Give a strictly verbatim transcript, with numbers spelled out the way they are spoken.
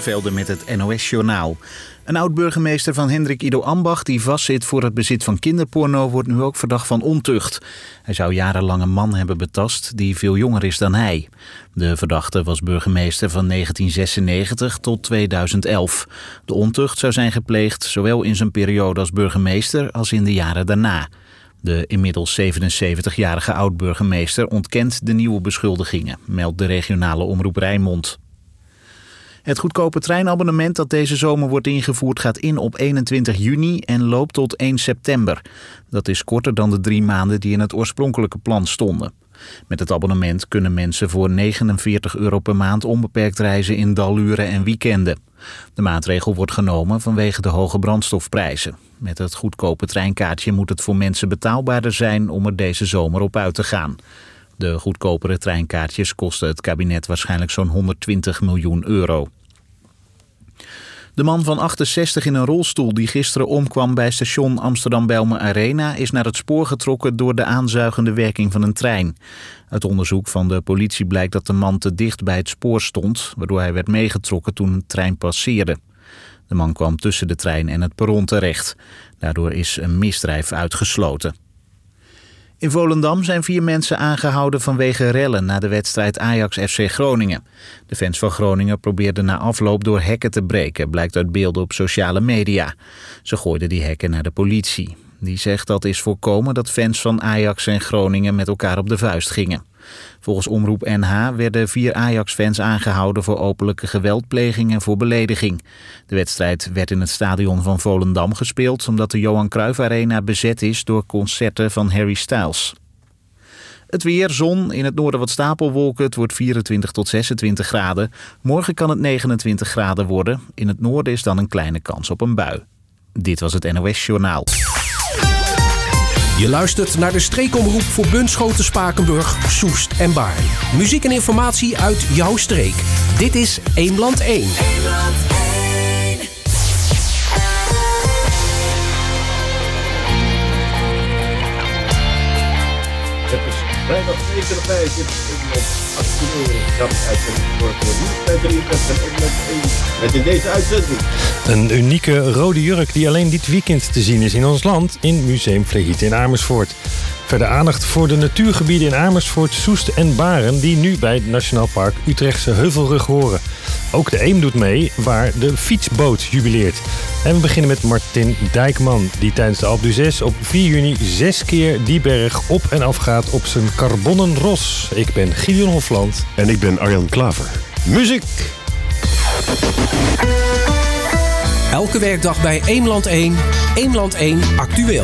Bijlevelde met het N O S-journaal. Een oud-burgemeester van Hendrik Ido Ambach die vastzit voor het bezit van kinderporno wordt nu ook verdacht van ontucht. Hij zou jarenlang een man hebben betast die veel jonger is dan hij. De verdachte was burgemeester van negentien zesennegentig tot tweeduizend elf. De ontucht zou zijn gepleegd zowel in zijn periode als burgemeester als in de jaren daarna. De inmiddels zevenenzeventigjarige oud-burgemeester ontkent de nieuwe beschuldigingen, meldt de regionale omroep Rijnmond. Het goedkope treinabonnement dat deze zomer wordt ingevoerd gaat in op eenentwintig juni en loopt tot één september. Dat is korter dan de drie maanden die in het oorspronkelijke plan stonden. Met het abonnement kunnen mensen voor negenenveertig euro per maand onbeperkt reizen in daluren en weekenden. De maatregel wordt genomen vanwege de hoge brandstofprijzen. Met het goedkope treinkaartje moet het voor mensen betaalbaarder zijn om er deze zomer op uit te gaan. De goedkopere treinkaartjes kosten het kabinet waarschijnlijk zo'n honderdtwintig miljoen euro. De man van achtenzestig in een rolstoel die gisteren omkwam bij station Amsterdam-Bijlmer Arena is naar het spoor getrokken door de aanzuigende werking van een trein. Uit onderzoek van de politie blijkt dat de man te dicht bij het spoor stond, waardoor hij werd meegetrokken toen een trein passeerde. De man kwam tussen de trein en het perron terecht. Daardoor is een misdrijf uitgesloten. In Volendam zijn vier mensen aangehouden vanwege rellen na de wedstrijd Ajax-F C Groningen. De fans van Groningen probeerden na afloop door hekken te breken, blijkt uit beelden op sociale media. Ze gooiden die hekken naar de politie. Die zegt dat is voorkomen dat fans van Ajax en Groningen met elkaar op de vuist gingen. Volgens Omroep N H werden vier Ajax-fans aangehouden voor openlijke geweldpleging en voor belediging. De wedstrijd werd in het stadion van Volendam gespeeld omdat de Johan Cruijff Arena bezet is door concerten van Harry Styles. Het weer, zon, in het noorden wat stapelwolken. Het wordt vierentwintig tot zesentwintig graden. Morgen kan het negenentwintig graden worden. In het noorden is dan een kleine kans op een bui. Dit was het N O S-journaal. Je luistert naar de streekomroep voor Bunschoten, Spakenburg, Soest en Baarn. Muziek en informatie uit jouw streek. Dit is Eemland één. Eemland één. Het is vrijdag zevenenvijftig. Dit is Eemland actueel. Dat is uitzending voor de drieënzestig en Eemland één. Met in deze uitzending een unieke rode jurk die alleen dit weekend te zien is in ons land in Museum Vlehiet in Amersfoort. Verder aandacht voor de natuurgebieden in Amersfoort, Soest en Baren die nu bij het Nationaal Park Utrechtse Heuvelrug horen. Ook de Eem doet mee waar de fietsboot jubileert. En we beginnen met Martin Dijkman die tijdens de Alpe d'Huez op vier juni zes keer die berg op en af gaat op zijn carbonnen ros. Ik ben Gideon Hofland. En ik ben Arjan Klaver. Muziek! Elke werkdag bij Eemland één, Eemland één actueel.